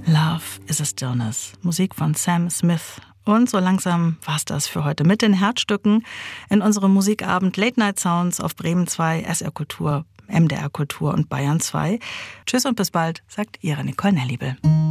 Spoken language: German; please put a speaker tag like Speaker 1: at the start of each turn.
Speaker 1: Love is a Stillness. Musik von Sam Smith. Und so langsam war's das für heute mit den Herzstücken in unserem Musikabend Late Night Sounds auf Bremen 2, SR Kultur, MDR Kultur und Bayern 2. Tschüss und bis bald, sagt Ihre Nicole Nelliebel.